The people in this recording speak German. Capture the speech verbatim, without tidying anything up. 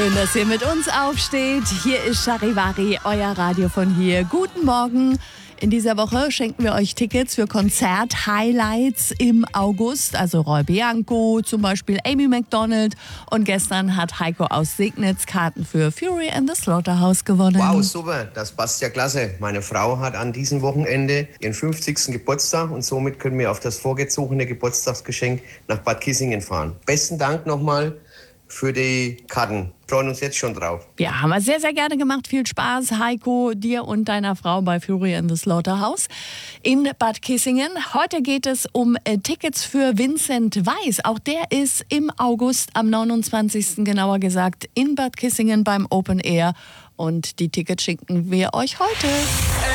Schön, dass ihr mit uns aufsteht. Hier ist Charivari, euer Radio von hier. Guten Morgen. In dieser Woche schenken wir euch Tickets für Konzert-Highlights im August. Also Roy Bianco, zum Beispiel Amy Macdonald. Und gestern hat Heiko aus Signitz Karten für Fury and the Slaughterhouse gewonnen. Wow, super, das passt ja klasse. Meine Frau hat an diesem Wochenende ihren fünfzigsten Geburtstag und somit können wir auf das vorgezogene Geburtstagsgeschenk nach Bad Kissingen fahren. Besten Dank nochmal für die Karten. Wir freuen uns jetzt schon drauf. Ja, haben wir sehr, sehr gerne gemacht. Viel Spaß, Heiko, dir und deiner Frau bei Fury and the Slaughterhouse in Bad Kissingen. Heute geht es um äh, Tickets für Vincent Weiss. Auch der ist im August, am neunundzwanzigsten genauer gesagt, in Bad Kissingen beim Open Air. Und die Tickets schicken wir euch heute.